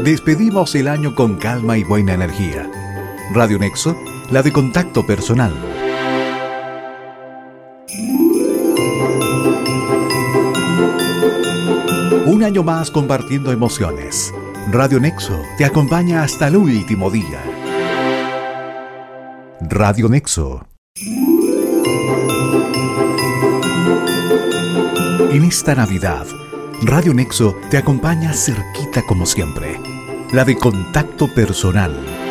Despedimos el año con calma y buena energía. Radio Nexo, la de contacto personal. Un año más compartiendo emociones. Radio Nexo te acompaña hasta el último día. Radio Nexo. En esta Navidad, Radio Nexo te acompaña cerquita como siempre. La de contacto personal.